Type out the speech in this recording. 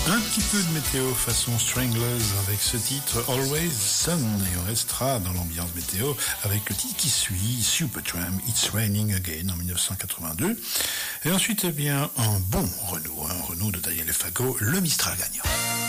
Un petit peu de météo façon Stranglers avec ce titre Always Sun, et on restera dans l'ambiance météo avec le titre qui suit Supertramp It's Raining Again en 1982, et ensuite eh bien un bon Renault de Daniel Fago, le Mistral gagnant.